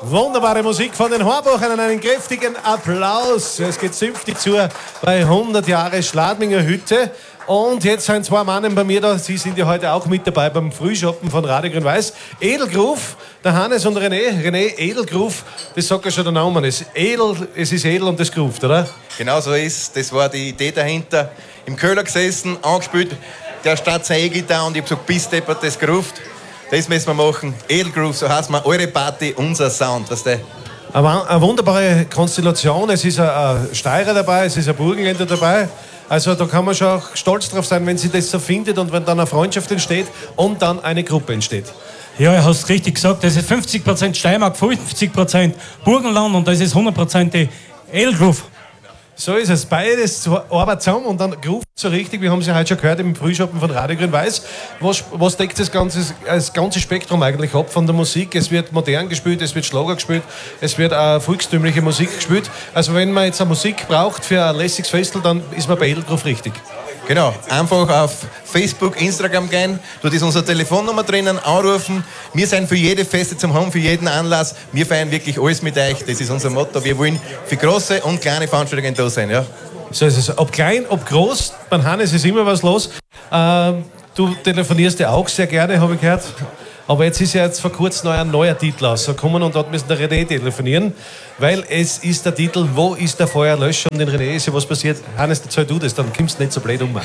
Wunderbare Musik von den Horbuchern, einen kräftigen Applaus. Es geht zünftig zu bei 100 Jahre Schladminger Hütte. Und jetzt sind zwei Männer bei mir da, sie sind ja heute auch mit dabei beim Frühschoppen von Radio Grün-Weiß. Edelgroove, der Hannes und René Edelgroove, das sagt ja schon der Name, es ist edel und das groovt, oder? Genau so ist, das war die Idee dahinter. Im Köhler gesessen, angespielt, der statt seine E-Gitarre und ich hab gesagt, bis deppert, das groovt. Das müssen wir machen. Edelgroove, so heißt man, eure Party, unser Sound, weißt du? Eine wunderbare Konstellation, es ist ein Steirer dabei, es ist ein Burgenländer dabei. Also da kann man schon auch stolz drauf sein, wenn sie das so findet und wenn dann eine Freundschaft entsteht und dann eine Gruppe entsteht. Ja, du hast richtig gesagt, das ist 50% Steiermark, 50% Burgenland und das ist 100% Edelgroove. So ist es. Beides arbeitet zusammen und dann groovt so richtig. Wir haben sie heute schon gehört im Frühschoppen von Radio Grün-Weiß. Was deckt das ganze Spektrum eigentlich ab von der Musik? Es wird modern gespielt, es wird Schlager gespielt, es wird auch volkstümliche Musik gespielt. Also wenn man jetzt eine Musik braucht für ein lässiges Festel, dann ist man bei Edelgroove richtig. Genau, einfach auf Facebook, Instagram gehen, dort ist unsere Telefonnummer drinnen, anrufen. Wir sind für jede Feste zum Haben, für jeden Anlass. Wir feiern wirklich alles mit euch, das ist unser Motto. Wir wollen für große und kleine Veranstaltungen da sein. Ja. So ist es. Ob klein, ob groß, beim Hannes ist immer was los. Du telefonierst ja auch sehr gerne, habe ich gehört. Aber jetzt ist ja vor kurzem ein neuer Titel rausgekommen und dort müssen der René telefonieren, weil es ist der Titel Wo ist der Feuerlöscher? Und in René ist ja was passiert. Hannes, erzähl du das, dann kommst du nicht so blöd um.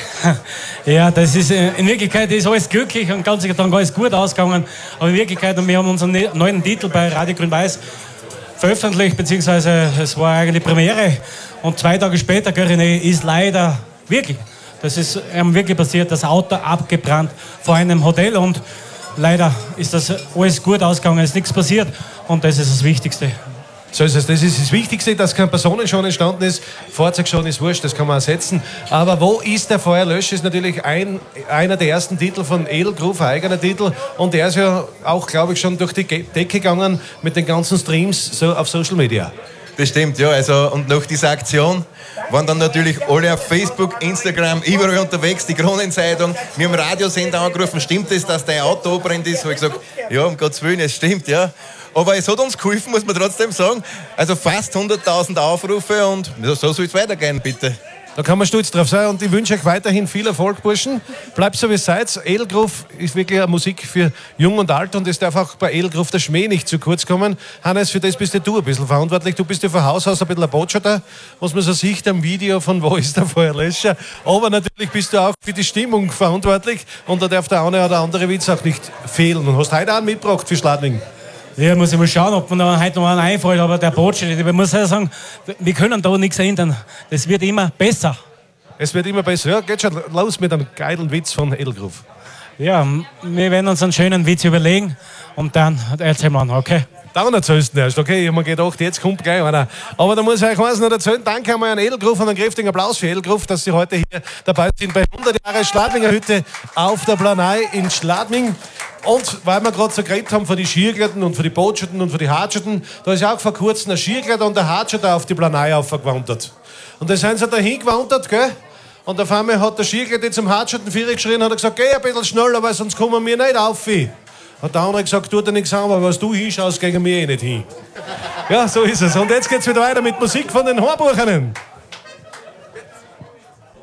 Ja, das ist in Wirklichkeit ist alles glücklich und ganz sicher alles gut ausgegangen. Aber in Wirklichkeit, wir haben unseren neuen Titel bei Radio Grün-Weiß veröffentlicht, beziehungsweise es war eigentlich Premiere. Und 2 Tage später, René, ist leider wirklich, das ist wirklich passiert, das Auto abgebrannt vor einem Hotel und leider ist das alles gut ausgegangen, es ist nichts passiert und das ist das Wichtigste. So ist es. Das ist das Wichtigste, dass kein Personenschaden entstanden ist. Fahrzeugschaden ist wurscht, das kann man ersetzen. Aber Wo ist der Feuerlöscher? Ist natürlich einer der ersten Titel von Edelgroove, ein eigener Titel. Und der ist ja auch, glaube ich, schon durch die Decke gegangen mit den ganzen Streams so auf Social Media. Das stimmt, ja. Also, und nach dieser Aktion waren dann natürlich alle auf Facebook, Instagram, überall unterwegs, die Kronenzeitung. Wir haben Radiosender angerufen, stimmt es, dass dein Auto abbrennt ist? Habe ich gesagt, ja, um Gottes Willen, es stimmt, ja. Aber es hat uns geholfen, muss man trotzdem sagen. Also fast 100.000 Aufrufe und so soll es weitergehen, bitte. Da kann man stolz drauf sein und ich wünsche euch weiterhin viel Erfolg, Burschen. Bleibt so wie es seid. Edelgroove ist wirklich eine Musik für Jung und Alt und es darf auch bei Edelgroove der Schmäh nicht zu kurz kommen. Hannes, für das bist ja du ein bisschen verantwortlich. Du bist ja von Haus aus ein bisschen ein Botschafter, was man so sieht am Video von Wo ist der Feuerlöscher. Aber natürlich bist du auch für die Stimmung verantwortlich und da darf der eine oder andere Witz auch nicht fehlen. Und hast heute auch einen mitgebracht für Schladming. Ja, muss ich mal schauen, ob mir da heute noch einen einfällt, aber der Botschafter, ich muss ja sagen, wir können da nichts ändern. Das wird immer besser. Es wird immer besser. Ja, geht schon los mit einem geilen Witz von Edelgroove. Ja, wir werden uns einen schönen Witz überlegen und dann erzählen wir ihn, okay? Dann erzählst du erst, okay? Ich habe mir gedacht, jetzt kommt gleich einer. Aber da muss ich euch eins noch erzählen. Danke einmal an Edelgroove und einen kräftigen Applaus für Edelgroove, dass Sie heute hier dabei sind bei 100 Jahre Schladminger Hütte auf der Planei in Schladming. Und weil wir gerade so geredet haben von den Skigletten und von den Botschatten und von den Hatschatten, da ist ja auch vor kurzem ein Skigletter und ein Hatschatter auf die Planei aufgewandert. Und da sind sie dahin gewandert, gell? Und auf einmal hat der Skigletter zum Hatschatten geschrien und hat gesagt, geh ein bisschen schneller, weil sonst kommen wir nicht auf. Hat der andere gesagt, tut dir nichts an, aber was du hinschaust, gegen mich nicht hin. Ja, so ist es. Und jetzt geht's wieder weiter mit Musik von den Horbuchern.